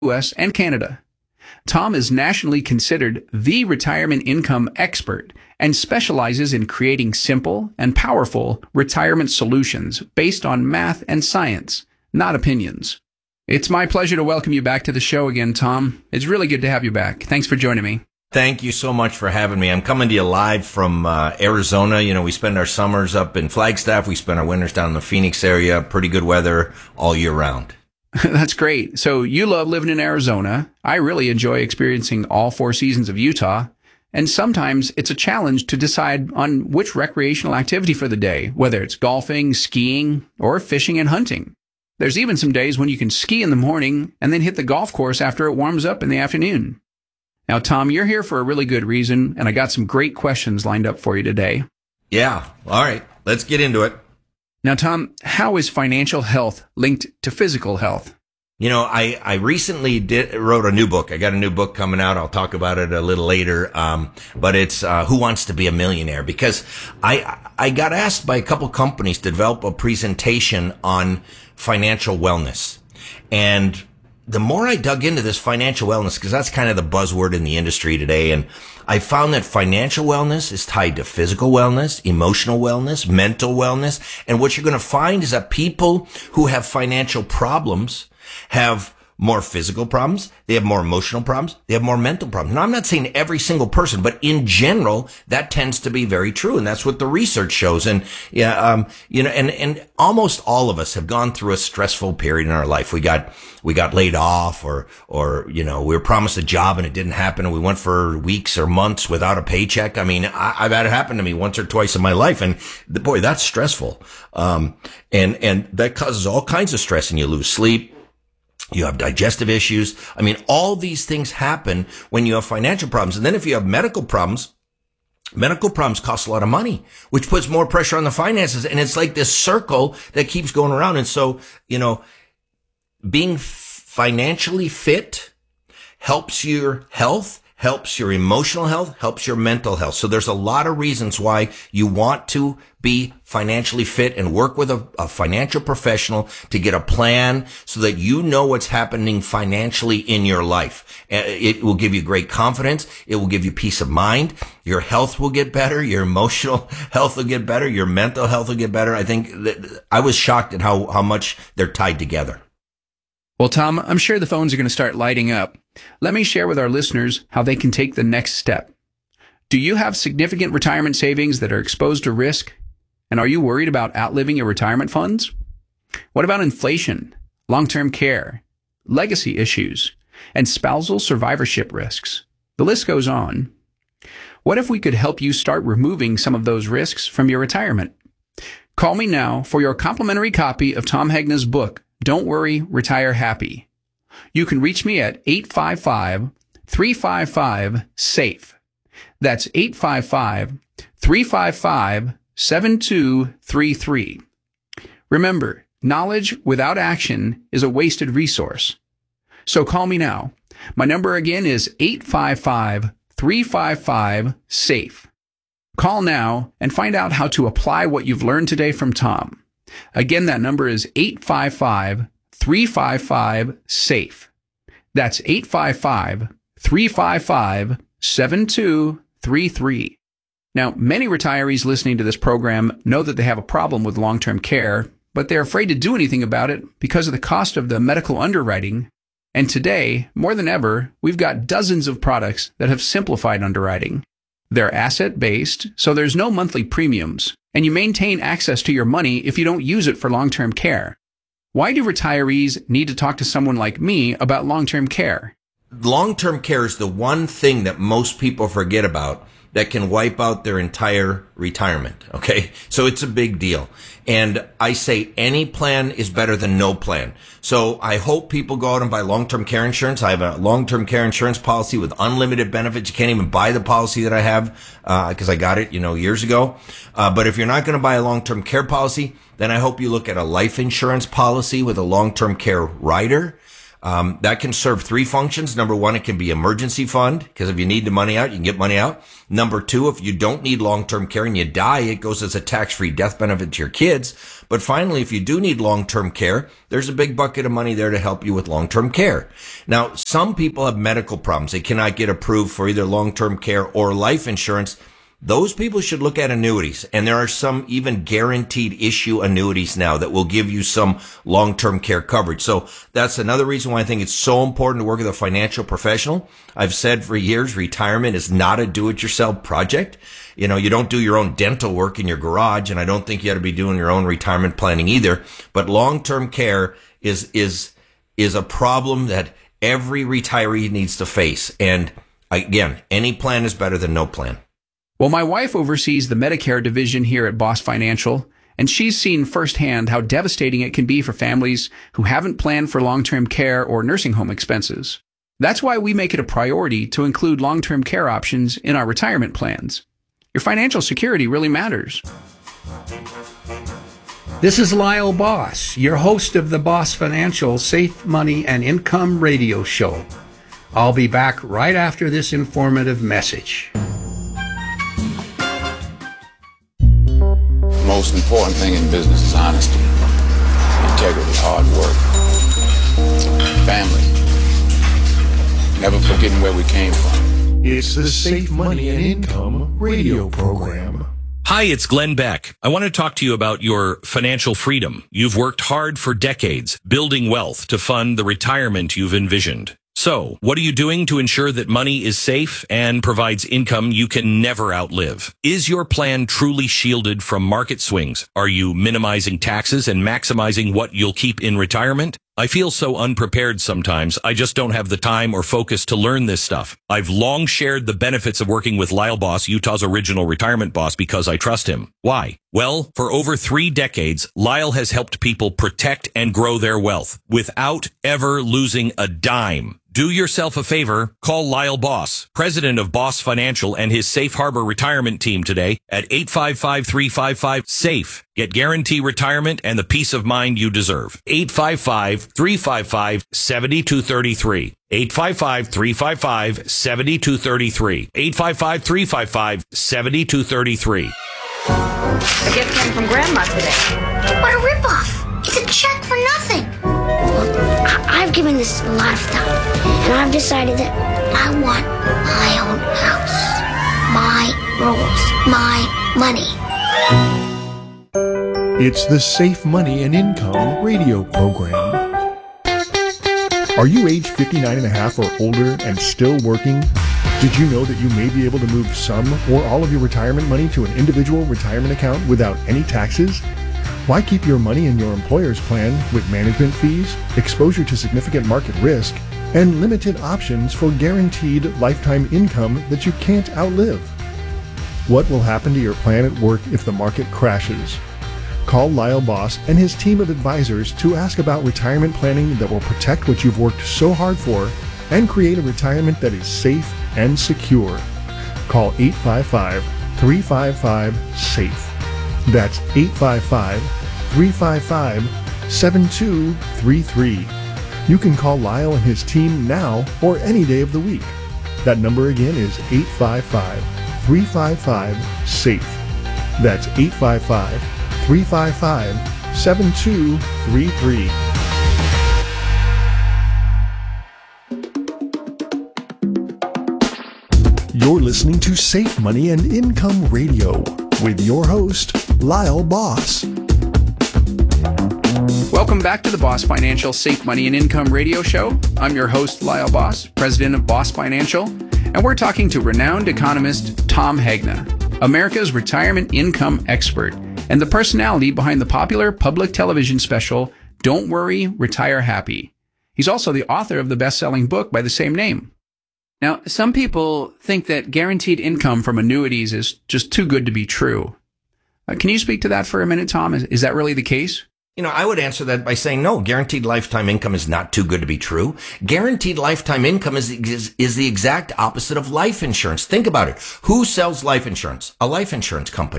U.S. and Canada. Tom is nationally considered the retirement income expert and specializes in creating simple and powerful retirement solutions based on math and science, not opinions. It's my pleasure to welcome you back to the show again, Tom. It's really good to have you back. Thanks for joining me. Thank you so much for having me. I'm coming to you live from Arizona. You know, we spend our summers up in Flagstaff. We spend our winters down in the Phoenix area. Pretty good weather all year round. That's great. So you love living in Arizona. I really enjoy experiencing all four seasons of Utah. And sometimes it's a challenge to decide on which recreational activity for the day, whether it's golfing, skiing, or fishing and hunting. There's even some days when you can ski in the morning and then hit the golf course after it warms up in the afternoon. Now, Tom, you're here for a really good reason, and I got some great questions lined up for you today. Yeah. All right. Let's get into it. Now, Tom, how is financial health linked to physical health? You know, I recently wrote a new book. I got a new book coming out. I'll talk about it a little later. But it's Who Wants to Be a Millionaire? Because I got asked by a couple companies to develop a presentation on financial wellness. And the more I dug into this financial wellness, because that's kind of the buzzword in the industry today, and I found that financial wellness is tied to physical wellness, emotional wellness, mental wellness. And what you're going to find is that people who have financial problems have more physical problems, they have more emotional problems, they have more mental problems. Now, I'm not saying every single person, but in general, that tends to be very true. And that's what the research shows. And, and almost all of us have gone through a stressful period in our life. We got laid off or, we were promised a job and it didn't happen. And we went for weeks or months without a paycheck. I mean, I've had it happen to me once or twice in my life. And boy, that's stressful. And that causes all kinds of stress, and you lose sleep. You have digestive issues. I mean, all these things happen when you have financial problems. And then if you have medical problems cost a lot of money, which puts more pressure on the finances. And it's like this circle that keeps going around. And so, being financially fit helps your health, helps your emotional health, helps your mental health. So there's a lot of reasons why you want to be financially fit and work with a financial professional to get a plan so that you know what's happening financially in your life. It will give you great confidence. It will give you peace of mind. Your health will get better. Your emotional health will get better. Your mental health will get better. I think that I was shocked at how much they're tied together. Well, Tom, I'm sure the phones are going to start lighting up. Let me share with our listeners how they can take the next step. Do you have significant retirement savings that are exposed to risk? And are you worried about outliving your retirement funds? What about inflation, long-term care, legacy issues, and spousal survivorship risks? The list goes on. What if we could help you start removing some of those risks from your retirement? Call me now for your complimentary copy of Tom Hegna's book, Don't Worry, Retire Happy. You can reach me at 855-355-SAFE. That's 855-355-7233. Remember, knowledge without action is a wasted resource. So call me now. My number again is 855-355-SAFE. Call now and find out how to apply what you've learned today from Tom. Again, that number is 855-355-SAFE. That's 855-355-7233. Now, many retirees listening to this program know that they have a problem with long-term care, but they're afraid to do anything about it because of the cost of the medical underwriting. And today, more than ever, we've got dozens of products that have simplified underwriting. They're asset-based, so there's no monthly premiums, and you maintain access to your money if you don't use it for long-term care. Why do retirees need to talk to someone like me about long-term care? Long-term care is the one thing that most people forget about that can wipe out their entire retirement. Okay. So it's a big deal. And I say any plan is better than no plan. So I hope people go out and buy long-term care insurance. I have a long-term care insurance policy with unlimited benefits. You can't even buy the policy that I have, because I got it, years ago. But if you're not going to buy a long-term care policy, then I hope you look at a life insurance policy with a long-term care rider. That can serve three functions. Number one, it can be emergency fund, because if you need the money out, you can get money out. Number two, if you don't need long-term care and you die, it goes as a tax-free death benefit to your kids. But finally, if you do need long-term care, there's a big bucket of money there to help you with long-term care. Now, some people have medical problems. They cannot get approved for either long-term care or life insurance. Those people should look at annuities, and there are some even guaranteed issue annuities now that will give you some long-term care coverage. So that's another reason why I think it's so important to work with a financial professional. I've said for years, retirement is not a do-it-yourself project. You know, you don't do your own dental work in your garage, and I don't think you ought to be doing your own retirement planning either. But long-term care is a problem that every retiree needs to face. And again, any plan is better than no plan. Well, my wife oversees the Medicare division here at Boss Financial, and she's seen firsthand how devastating it can be for families who haven't planned for long-term care or nursing home expenses. That's why we make it a priority to include long-term care options in our retirement plans. Your financial security really matters. This is Lyle Boss, your host of the Boss Financial Safe Money and Income Radio Show. I'll be back right after this informative message. The most important thing in business is honesty, integrity, hard work, family, never forgetting where we came from. It's the Safe Money and Income radio program. Hi, it's Glenn Beck. I want to talk to you about your financial freedom. You've worked hard for decades, building wealth to fund the retirement you've envisioned. So, what are you doing to ensure that money is safe and provides income you can never outlive? Is your plan truly shielded from market swings? Are you minimizing taxes and maximizing what you'll keep in retirement? I feel so unprepared sometimes. I just don't have the time or focus to learn this stuff. I've long shared the benefits of working with Lyle Boss, Utah's original retirement boss, because I trust him. Why? Well, for over 3 decades, Lyle has helped people protect and grow their wealth without ever losing a dime. Do yourself a favor, call Lyle Boss, president of Boss Financial, and his Safe Harbor retirement team today at 855-355-SAFE. Get guarantee retirement and the peace of mind you deserve. 855-355-7233. 855-355-7233. 855-355-7233. The gift came from Grandma today. What a ripoff! It's a check for nothing. Look, I've given this a lot of thought, and I've decided that I want my own house. My rules. My money. It's the Safe Money and Income radio program. Are you age 59 and a half or older and still working? Did you know that you may be able to move some or all of your retirement money to an individual retirement account without any taxes? Why keep your money in your employer's plan with management fees, exposure to significant market risk, and limited options for guaranteed lifetime income that you can't outlive? What will happen to your plan at work if the market crashes? Call Lyle Boss and his team of advisors to ask about retirement planning that will protect what you've worked so hard for and create a retirement that is safe and secure. Call 855-355-SAFE. That's 855-355-7233. You can call Lyle and his team now or any day of the week. That number again is 855-355-SAFE. That's 855-355-7233. You're listening to Safe Money and Income Radio with your host, Lyle Boss. Welcome back to the Boss Financial Safe Money and Income Radio Show. I'm your host, Lyle Boss, president of Boss Financial, and we're talking to renowned economist Tom Hegna, America's retirement income expert, and the personality behind the popular public television special, Don't Worry, Retire Happy. He's also the author of the best-selling book by the same name. Now, some people think that guaranteed income from annuities is just too good to be true. Can you speak to that for a minute, Tom? Is that really the case? You know, I would answer that by saying no, guaranteed lifetime income is not too good to be true. Guaranteed lifetime income is the exact opposite of life insurance. Think about it. Who sells life insurance? A life insurance company.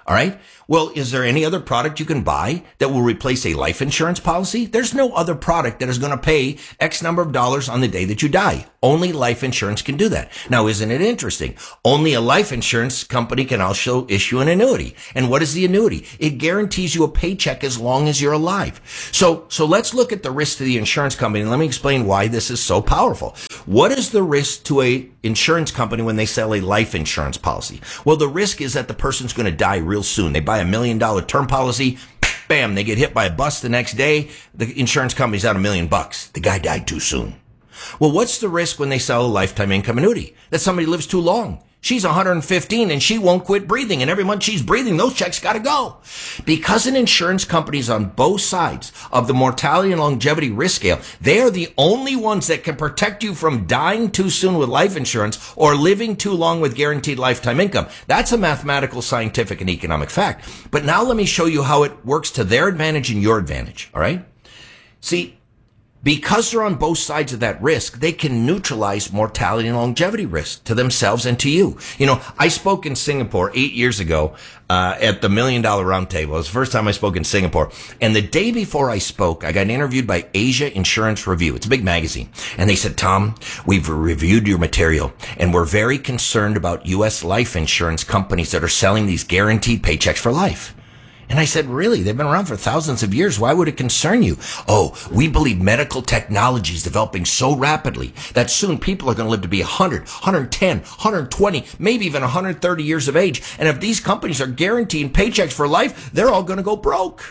All right. Well, is there any other product you can buy that will replace a life insurance policy? There's no other product that is going to pay X number of dollars on the day that you die. Only life insurance can do that. Now, isn't it interesting? Only a life insurance company can also issue an annuity. And what is the annuity? It guarantees you a paycheck as long as you're alive. So let's look at the risk to the insurance company. And let me explain why this is so powerful. What is the risk to a insurance company when they sell a life insurance policy? Well, the risk is that the person's going to die real soon. They buy $1 million term policy. Bam, they get hit by a bus the next day. The insurance company's out $1 million. The guy died too soon. Well, what's the risk when they sell a lifetime income annuity? That somebody lives too long. She's 115 and she won't quit breathing. And every month she's breathing, those checks got to go. Because an insurance company's on both sides of the mortality and longevity risk scale, they are the only ones that can protect you from dying too soon with life insurance or living too long with guaranteed lifetime income. That's a mathematical, scientific, and economic fact. But now let me show you how it works to their advantage and your advantage. All right? See, because they're on both sides of that risk, they can neutralize mortality and longevity risk to themselves and to you. You know, I spoke in Singapore 8 years ago at the $1 Million Roundtable. It was the first time I spoke in Singapore. And the day before I spoke, I got interviewed by Asia Insurance Review. It's a big magazine. And they said, Tom, we've reviewed your material, and we're very concerned about U.S. life insurance companies that are selling these guaranteed paychecks for life. And I said, really? They've been around for thousands of years. Why would it concern you? Oh, we believe medical technology is developing so rapidly that soon people are going to live to be 100, 110, 120, maybe even 130 years of age. And if these companies are guaranteeing paychecks for life, they're all going to go broke.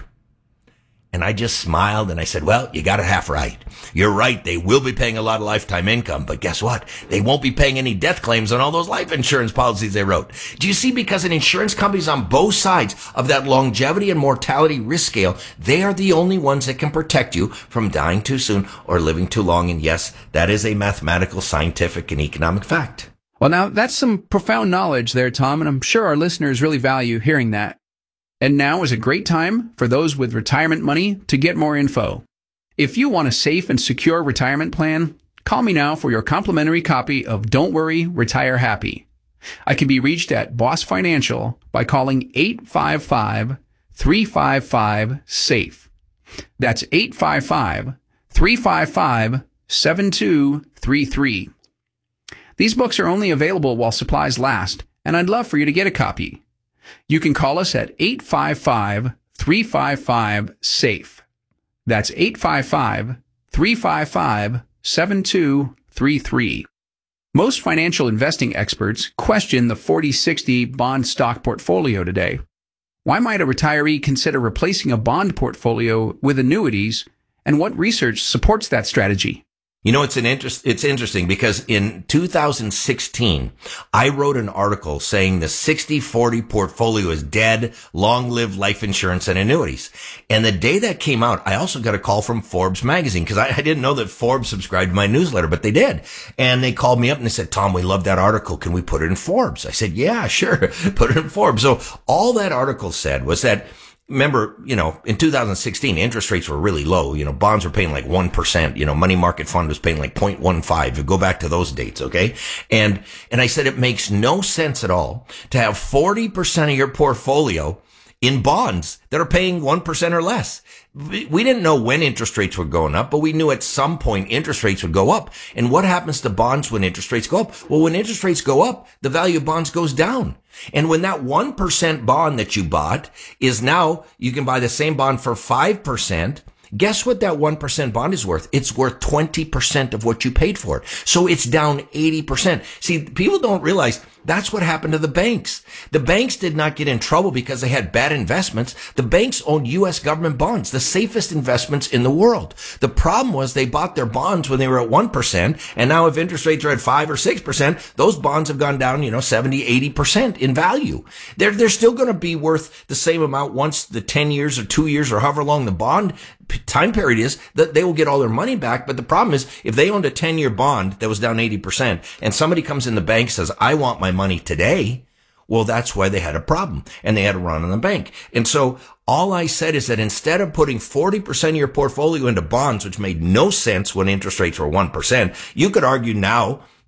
And I just smiled and I said, well, you got it half right. You're right. They will be paying a lot of lifetime income, but guess what? They won't be paying any death claims on all those life insurance policies they wrote. Do you see? Because an insurance company's on both sides of that longevity and mortality risk scale, they are the only ones that can protect you from dying too soon or living too long. And yes, that is a mathematical, scientific, and economic fact. Well, now that's some profound knowledge there, Tom, and I'm sure our listeners really value hearing that. And now is a great time for those with retirement money to get more info. If you want a safe and secure retirement plan, call me now for your complimentary copy of Don't Worry, Retire Happy. I can be reached at Boss Financial by calling 855-355-SAFE. That's 855-355-7233. These books are only available while supplies last, and I'd love for you to get a copy. You can call us at 855-355-SAFE. That's 855-355-7233. Most financial investing experts question the 40-60 bond stock portfolio today. Why might a retiree consider replacing a bond portfolio with annuities, and what research supports that strategy? You know, it's interesting because in 2016, I wrote an article saying the 60-40 portfolio is dead, long-lived life insurance and annuities. And the day that came out, I also got a call from Forbes magazine because I didn't know that Forbes subscribed to my newsletter, but they did. And they called me up and they said, Tom, we love that article. Can we put it in Forbes? I said, yeah, sure. Put it in Forbes. So all that article said was that, remember, you know, in 2016, interest rates were really low. You know, bonds were paying like 1%. You know, money market fund was paying like 0.15. You go back to those dates, okay? And I said it makes no sense at all to have 40% of your portfolio in bonds that are paying 1% or less. We didn't know when interest rates were going up, but we knew at some point interest rates would go up. And what happens to bonds when interest rates go up? Well, when interest rates go up, the value of bonds goes down. And when that 1% bond that you bought is now, you can buy the same bond for 5%. Guess what that 1% bond is worth? It's worth 20% of what you paid for it. So it's down 80%. See, people don't realize that's what happened to the banks. The banks did not get in trouble because they had bad investments. The banks owned U.S. government bonds, the safest investments in the world. The problem was they bought their bonds when they were at 1%. And now if interest rates are at 5 or 6%, those bonds have gone down, 70, 80% in value. They're still going to be worth the same amount once the 10 years or 2 years or however long the bond time period is, that they will get all their money back. But the problem is if they owned a 10-year bond that was down 80% and somebody comes in the bank and says, I want my money today, well, that's why they had a problem and they had to run on the bank. And so all I said is that instead of putting 40% of your portfolio into bonds, which made no sense when interest rates were 1%, you could argue now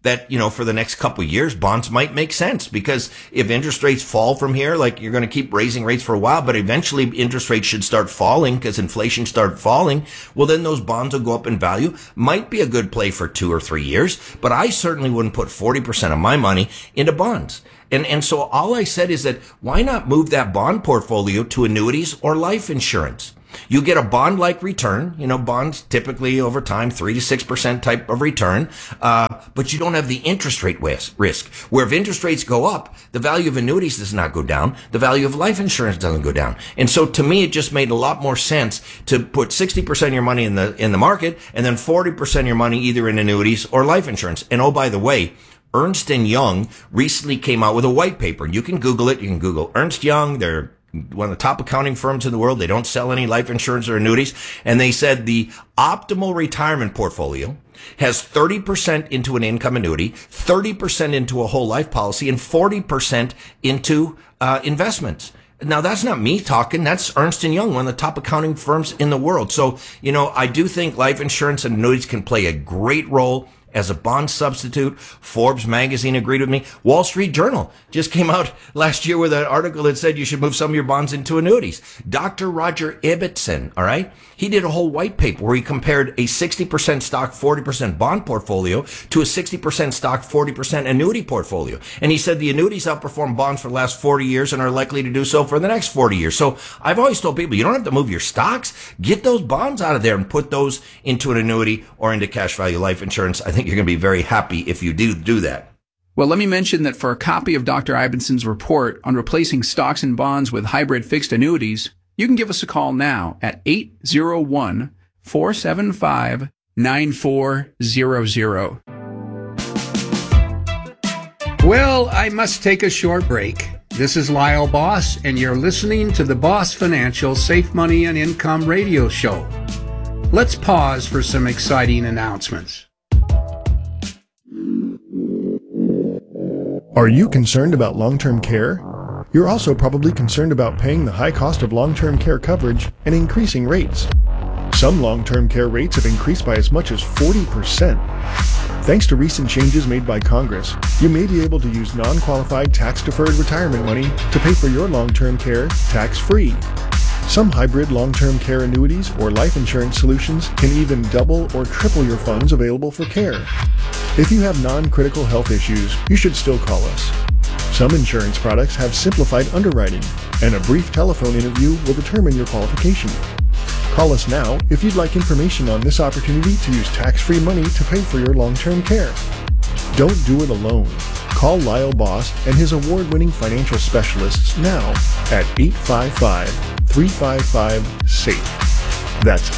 that, for the next couple of years, bonds might make sense, because if interest rates fall from here, like you're going to keep raising rates for a while, but eventually interest rates should start falling because inflation start falling. Well, then those bonds will go up in value. Might be a good play for 2 or 3 years, but I certainly wouldn't put 40% of my money into bonds. And so all I said is that why not move that bond portfolio to annuities or life insurance? You get a bond-like return, bonds typically over time, 3 to 6% type of return, but you don't have the interest rate risk. Where if interest rates go up, the value of annuities does not go down, the value of life insurance doesn't go down. And so to me, it just made a lot more sense to put 60% of your money in the market, and then 40% of your money either in annuities or life insurance. And oh, by the way, Ernst & Young recently came out with a white paper. You can Google it. You can Google Ernst & Young. They're one of the top accounting firms in the world. They don't sell any life insurance or annuities. And they said the optimal retirement portfolio has 30% into an income annuity, 30% into a whole life policy, and 40% into investments. Now, that's not me talking. That's Ernst & Young, one of the top accounting firms in the world. So, I do think life insurance and annuities can play a great role as a bond substitute. Forbes magazine agreed with me. Wall Street Journal just came out last year with an article that said you should move some of your bonds into annuities. Dr. Roger Ibbotson, all right? He did a whole white paper where he compared a 60% stock, 40% bond portfolio to a 60% stock, 40% annuity portfolio. And he said the annuities outperform bonds for the last 40 years and are likely to do so for the next 40 years. So I've always told people, you don't have to move your stocks. Get those bonds out of there and put those into an annuity or into cash value life insurance. I think you're going to be very happy if you do that. Well, let me mention that for a copy of Dr. Ibbonson's report on replacing stocks and bonds with hybrid fixed annuities, you can give us a call now at 801-475-9400. Well, I must take a short break. This is Lyle Boss, and you're listening to the Boss Financial Safe Money and Income radio show. Let's pause for some exciting announcements. Are you concerned about long-term care? You're also probably concerned about paying the high cost of long-term care coverage and increasing rates. Some long-term care rates have increased by as much as 40%. Thanks to recent changes made by Congress, you may be able to use non-qualified tax-deferred retirement money to pay for your long-term care tax-free. Some hybrid long-term care annuities or life insurance solutions can even double or triple your funds available for care. If you have non-critical health issues, you should still call us. Some insurance products have simplified underwriting, and a brief telephone interview will determine your qualification. Call us now if you'd like information on this opportunity to use tax-free money to pay for your long-term care. Don't do it alone. Call Lyle Boss and his award-winning financial specialists now at 855-355-SAFE. That's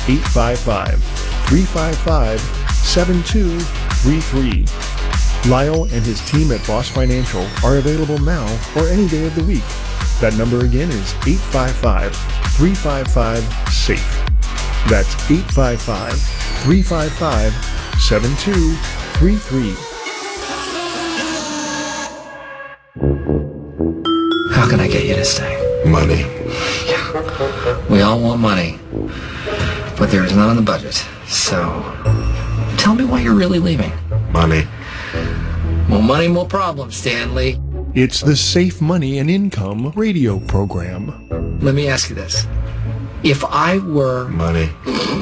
855-355-7233. Lyle and his team at Boss Financial are available now or any day of the week. That number again is 855-355-SAFE. That's 855-355-7233. How can I get you to stay? Money. Yeah. We all want money, but there is none in the budget. So, tell me why you're really leaving. Money. More money, more problems, Stanley. It's the Safe Money and Income radio program. Let me ask you this. If I were... Money.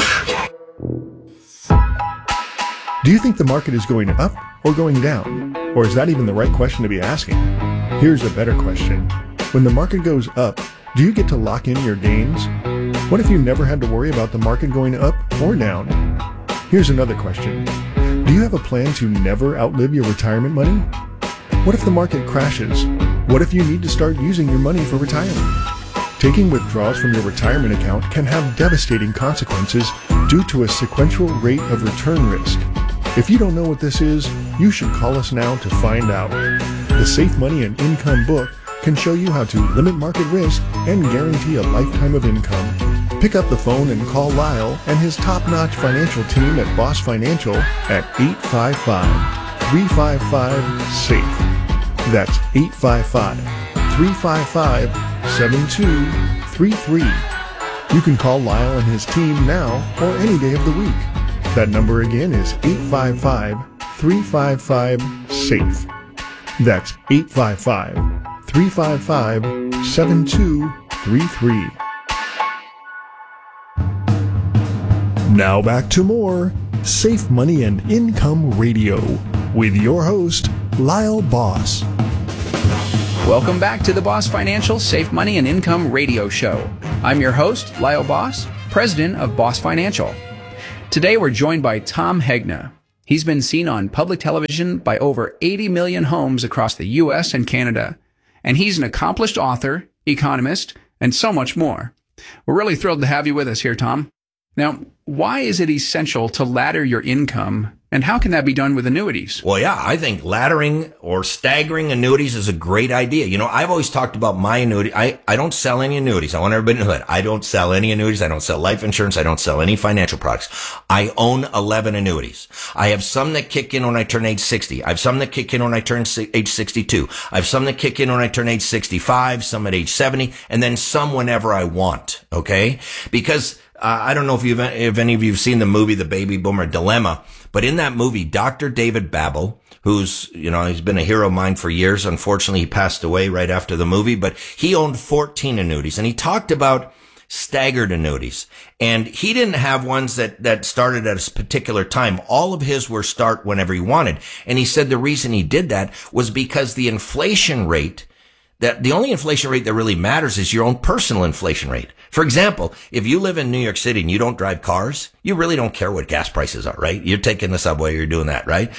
Do you think the market is going up or going down? Or is that even the right question to be asking? Here's a better question. When the market goes up, do you get to lock in your gains? What if you never had to worry about the market going up or down? Here's another question. Do you have a plan to never outlive your retirement money? What if the market crashes? What if you need to start using your money for retirement? Taking withdrawals from your retirement account can have devastating consequences due to a sequential rate of return risk. If you don't know what this is, you should call us now to find out. The Safe Money and Income book can show you how to limit market risk and guarantee a lifetime of income. Pick up the phone and call Lyle and his top-notch financial team at Boss Financial at 855-355-SAFE. That's 855-355-7233. You can call Lyle and his team now or any day of the week. That number again is 855 855-355-SAFE. That's 855-355-7233. Now back to more Safe Money and Income Radio with your host, Lyle Boss. Welcome back to the Boss Financial Safe Money and Income Radio Show. I'm your host, Lyle Boss, president of Boss Financial. Today we're joined by Tom Hegna. He's been seen on public television by over 80 million homes across the U.S. and Canada. And he's an accomplished author, economist, and so much more. We're really thrilled to have you with us here, Tom. Now, why is it essential to ladder your income, and how can that be done with annuities? Well, yeah, I think laddering or staggering annuities is a great idea. You know, I've always talked about my annuity. I don't sell any annuities. I want everybody to know that. I don't sell any annuities. I don't sell life insurance. I don't sell any financial products. I own 11 annuities. I have some that kick in when I turn age 60. I have some that kick in when I turn age 62. I have some that kick in when I turn age 65, some at age 70, and then some whenever I want. Okay? Because I don't know if any of you have seen the movie The Baby Boomer Dilemma, but in that movie, Dr. David Babel, who's, you know, he's been a hero of mine for years. Unfortunately, he passed away right after the movie, but he owned 14 annuities, and he talked about staggered annuities. And he didn't have ones that started at a particular time. All of his were start whenever he wanted. And he said the reason he did that was because the inflation rate, that the only inflation rate that really matters is your own personal inflation rate. For example, if you live in New York City and you don't drive cars, you really don't care what gas prices are, right? You're taking the subway, you're doing that, right?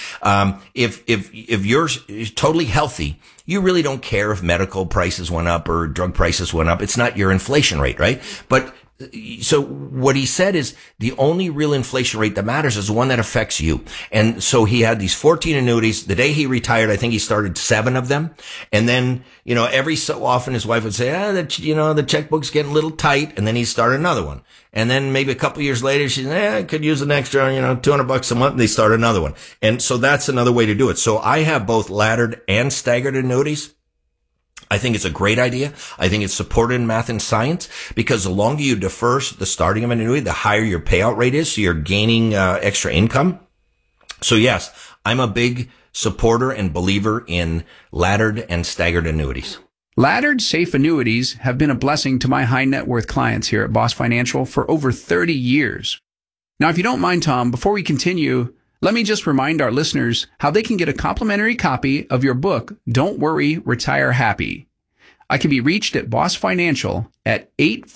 If you're totally healthy, you really don't care if medical prices went up or drug prices went up. It's not your inflation rate, right? But so what he said is the only real inflation rate that matters is the one that affects you. And so he had these 14 annuities. The day he retired, I think he started 7 of them. And then, you know, every so often his wife would say, the checkbook's getting a little tight. And then he'd start another one. And then maybe a couple years later, she said, I could use an extra, $200 a month. And they start another one. And so that's another way to do it. So I have both laddered and staggered annuities. I think it's a great idea. I think it's supported in math and science because the longer you defer the starting of an annuity, the higher your payout rate is. So you're gaining extra income. So yes, I'm a big supporter and believer in laddered and staggered annuities. Laddered safe annuities have been a blessing to my high net worth clients here at Boss Financial for over 30 years. Now, if you don't mind, Tom, before we continue, let me just remind our listeners how they can get a complimentary copy of your book, Don't Worry, Retire Happy. I can be reached at Boss Financial at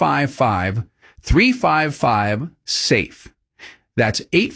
855-355-SAFE. That's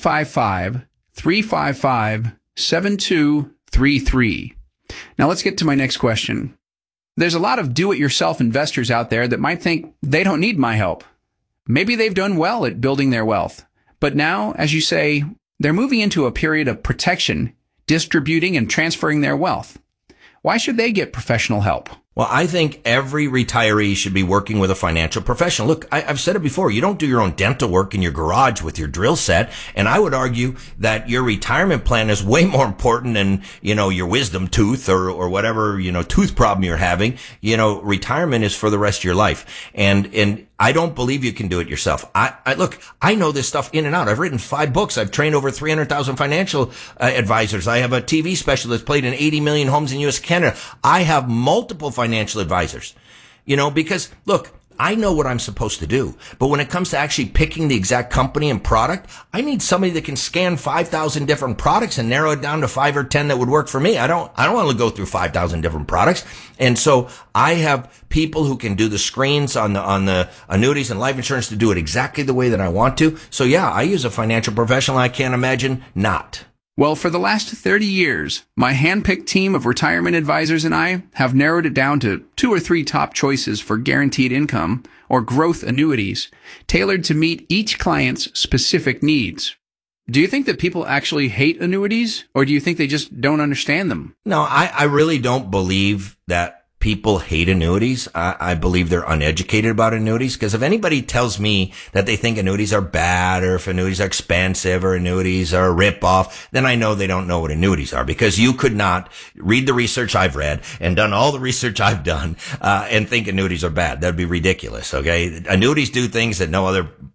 855-355-7233. Now let's get to my next question. There's a lot of do-it-yourself investors out there that might think they don't need my help. Maybe they've done well at building their wealth. But now, as you say, they're moving into a period of protection, distributing and transferring their wealth. Why should they get professional help? Well, I think every retiree should be working with a financial professional. Look, I've said it before. You don't do your own dental work in your garage with your drill set. And I would argue that your retirement plan is way more important than, your wisdom tooth or whatever, tooth problem you're having. Retirement is for the rest of your life. And I don't believe you can do it yourself. Look, I know this stuff in and out. I've written 5 books. I've trained over 300,000 financial advisors. I have a TV special that's played in 80 million homes in U.S. and Canada. I have multiple financial advisors, because look, I know what I'm supposed to do, but when it comes to actually picking the exact company and product, I need somebody that can scan 5,000 different products and narrow it down to 5 or 10 that would work for me. I don't want to go through 5,000 different products. And so I have people who can do the screens on the annuities and life insurance to do it exactly the way that I want to. So yeah, I use a financial professional. I can't imagine not. Well, for the last 30 years, my hand-picked team of retirement advisors and I have narrowed it down to 2 or 3 top choices for guaranteed income or growth annuities, tailored to meet each client's specific needs. Do you think that people actually hate annuities, or do you think they just don't understand them? No, I really don't believe that people hate annuities. I believe they're uneducated about annuities, because if anybody tells me that they think annuities are bad, or if annuities are expensive, or annuities are a rip-off, then I know they don't know what annuities are, because you could not read the research I've read and done all the research I've done and think annuities are bad. That'd be ridiculous, okay? Annuities do things that no other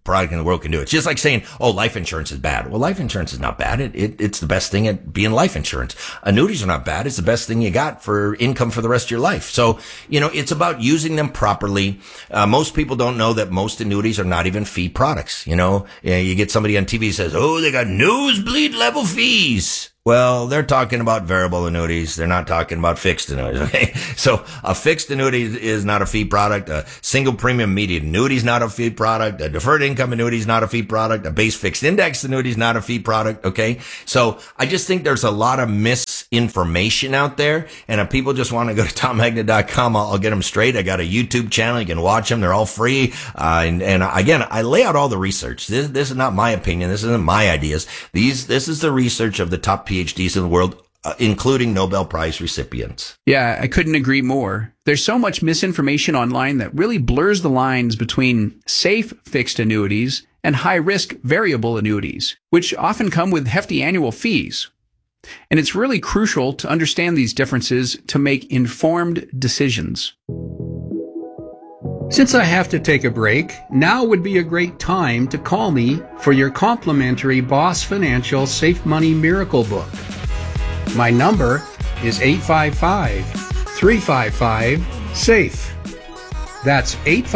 product in the world can do it. It's just like saying, oh, life insurance is bad. Well, life insurance is not bad. It's the best thing at being life insurance. Annuities are not bad. It's the best thing you got for income for the rest of your life. So, it's about using them properly. Most people don't know that most annuities are not even fee products. You get somebody on TV who says, oh, they got nosebleed level fees. Well, they're talking about variable annuities. They're not talking about fixed annuities, okay? So a fixed annuity is not a fee product. A single premium immediate annuity is not a fee product. A deferred income annuity is not a fee product. A base fixed index annuity is not a fee product, okay? So I just think there's a lot of misinformation out there. And if people just want to go to tommagnet.com, I'll get them straight. I got a YouTube channel. You can watch them. They're all free. And again, I lay out all the research. This is not my opinion. This isn't my ideas. This is the research of the top PhDs in the world, including Nobel Prize recipients. Yeah, I couldn't agree more. There's so much misinformation online that really blurs the lines between safe fixed annuities and high-risk variable annuities, which often come with hefty annual fees. And it's really crucial to understand these differences to make informed decisions. Since I have to take a break, now would be a great time to call me for your complimentary Boss Financial Safe Money Miracle Book. My number is 855-355-SAFE. That's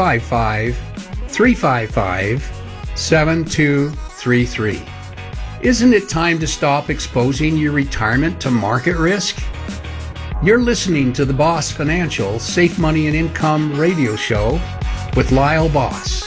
855-355-7233. Isn't it time to stop exposing your retirement to market risk? You're listening to the Boss Financial Safe Money and Income radio show with Lyle Boss.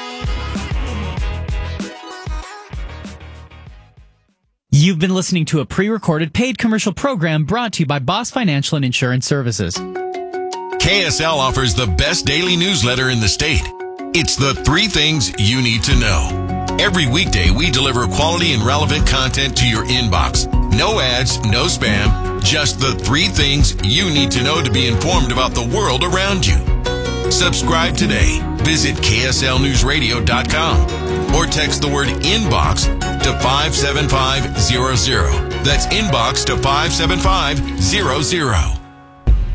You've been listening to a pre-recorded paid commercial program brought to you by Boss Financial and Insurance Services. KSL offers the best daily newsletter in the state. It's the 3 things you need to know. Every weekday, we deliver quality and relevant content to your inbox. No ads, no spam, just the 3 things you need to know to be informed about the world around you. Subscribe today. Visit KSLNewsRadio.com or text the word inbox to 57500. That's inbox to 57500.